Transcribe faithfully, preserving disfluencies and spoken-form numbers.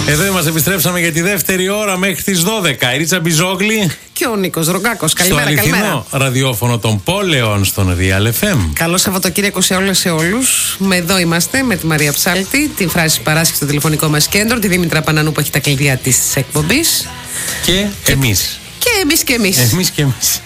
Εδώ είμαστε, επιστρέψαμε για τη δεύτερη ώρα μέχρι τις δώδεκα. Η Ρίτσα Μπιζόγλη και ο Νίκος Ρογκάκος. Καλημέρα, στο αληθινό καλημέρα. ραδιόφωνο των πόλεων στον Real εφ εμ. Καλό Σαββατοκύριακο σε όλες σε όλους. Με εδώ είμαστε με τη Μαρία Ψάλτη, την Φράση Παράσχη στο τηλεφωνικό μας κέντρο, τη Δήμητρα Πανανού που έχει τα κλειδιά της εκπομπής. Και, και εμείς. Και εμείς και εμείς. Εμείς και εμείς.